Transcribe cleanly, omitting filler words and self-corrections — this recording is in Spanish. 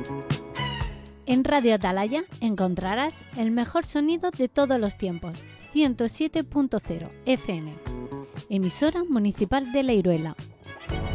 En Radio Atalaya encontrarás el mejor sonido de todos los tiempos, 107.0 FM, emisora municipal de La Iruela.